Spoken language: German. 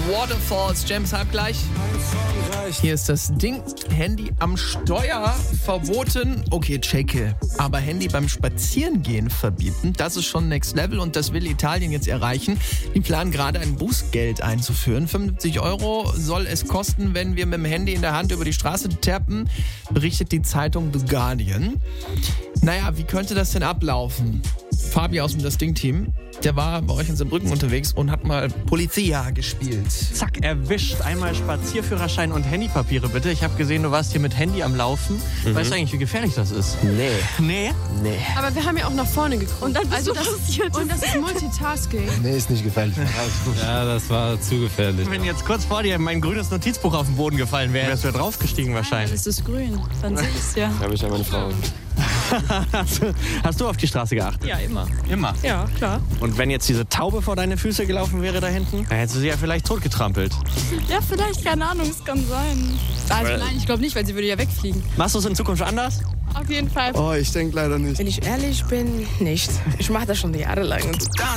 Waterfalls, James Halbgleich. Hier ist das Ding, Handy am Steuer verboten. Okay, checke. Aber Handy beim Spazierengehen verbieten, das ist schon Next Level und das will Italien jetzt erreichen. Die planen gerade ein Bußgeld einzuführen. 75 € soll es kosten, wenn wir mit dem Handy in der Hand über die Straße tappen, berichtet die Zeitung The Guardian. Naja, wie könnte das denn ablaufen? Fabi aus dem Das Ding-Team, der war bei euch in Saarbrücken unterwegs und hat mal Polizia gespielt. Zack, erwischt. Einmal Spazierführerschein und Handypapiere, bitte. Ich habe gesehen, du warst hier mit Handy am Laufen. Weißt du eigentlich, wie gefährlich das ist? Nee? Aber wir haben ja auch nach vorne geguckt. Und dann das ist Multitasking. Nee, ist nicht gefährlich. Ja, das war zu gefährlich. Wenn jetzt kurz vor dir mein grünes Notizbuch auf den Boden gefallen wäre, wärst du ja draufgestiegen Dann wahrscheinlich. ist es grün. Dann sehe ich es ja. Da habe ich ja meine Frau. Hast du auf die Straße geachtet? Ja, immer. Immer? Ja, klar. Und wenn jetzt diese Taube vor deine Füße gelaufen wäre da hinten, dann hättest du sie ja vielleicht totgetrampelt. Ja, vielleicht, keine Ahnung, es kann sein. Also nein, ich glaube nicht, weil sie würde ja wegfliegen. Machst du es in Zukunft anders? Auf jeden Fall. Oh, ich denke leider nicht. Wenn ich ehrlich bin, nicht. Ich mache das schon jahrelang.